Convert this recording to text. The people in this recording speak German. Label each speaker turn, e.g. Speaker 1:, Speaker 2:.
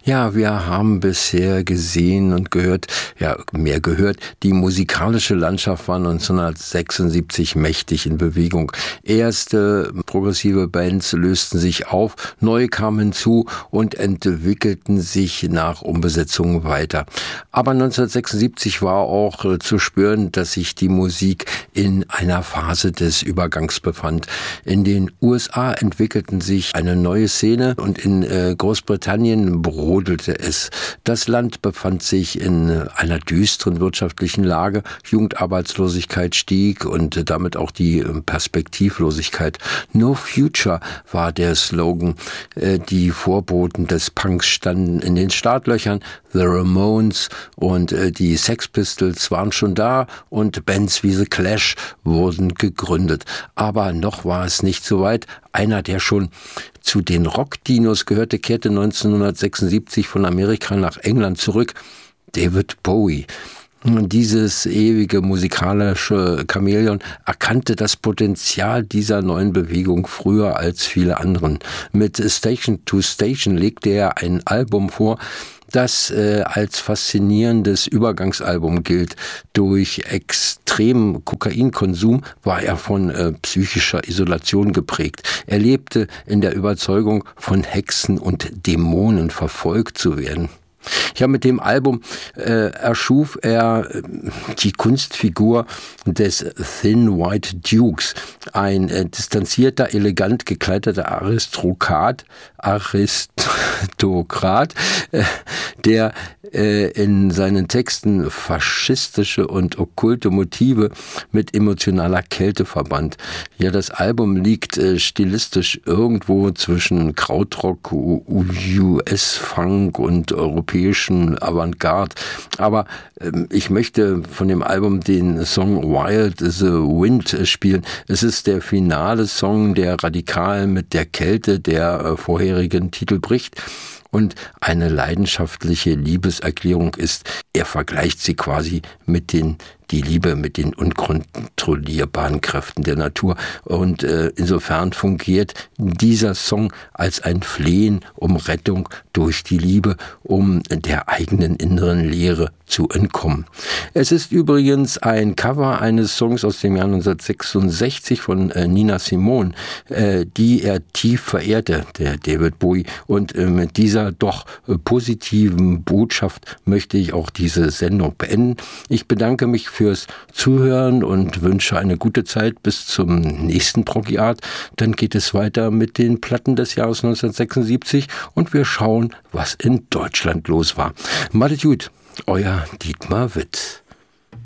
Speaker 1: Ja, wir haben bisher gesehen und gehört, ja, mehr gehört, die musikalische Landschaft war 1976 mächtig in Bewegung. Erste progressive Bands lösten sich auf, neue kamen hinzu und entwickelten sich nach Umbesetzungen weiter. Aber 1976 war auch zu spüren, dass sich die Musik in einer Phase des Übergangs befand. In den USA entwickelten sich eine neue Szene und in Großbritannien brodelte es. Das Land befand sich in einer düsteren wirtschaftlichen Lage. Jugendarbeitslosigkeit stieg und damit auch die Perspektivlosigkeit. No Future war der Slogan. Die Vorboten des Punks standen in den Startlöchern. The Ramones und die Sex Pistols waren schon da und Bands wie The Clash wurden gegründet. Aber noch war es nicht so weit. Einer, der schon zu den Rockdinos gehörte, kehrte 1976 von Amerika nach England zurück. David Bowie. Dieses ewige musikalische Chamäleon erkannte das Potenzial dieser neuen Bewegung früher als viele anderen. Mit Station to Station legte er ein Album vor, das als faszinierendes Übergangsalbum gilt. Durch extremen Kokainkonsum war er von psychischer Isolation geprägt. Er lebte in der Überzeugung, von Hexen und Dämonen verfolgt zu werden. Ja, mit dem Album erschuf er die Kunstfigur des Thin White Dukes, ein distanzierter, elegant gekleideter Aristokrat, der in seinen Texten faschistische und okkulte Motive mit emotionaler Kälte verband. Ja, das Album liegt stilistisch irgendwo zwischen Krautrock, US-Funk und europäischen Avantgarde. Aber ich möchte von dem Album den Song Wild the Wind spielen. Es ist der finale Song, der radikal mit der Kälte der vorherigen Titel bricht und eine leidenschaftliche Liebeserklärung ist. Er vergleicht sie quasi mit die Liebe mit den unkontrollierbaren Kräften der Natur. Und insofern fungiert dieser Song als ein Flehen um Rettung durch die Liebe, um der eigenen inneren Leere zu entkommen. Es ist übrigens ein Cover eines Songs aus dem Jahr 1966 von Nina Simone, die er tief verehrte, der David Bowie. Und mit dieser doch positiven Botschaft möchte ich auch diese Sendung beenden. Ich bedanke mich fürs Zuhören und wünsche eine gute Zeit bis zum nächsten Proggy-Art. Dann geht es weiter mit den Platten des Jahres 1976 und wir schauen, was in Deutschland los war. Macht's gut, euer Dietmar Witt.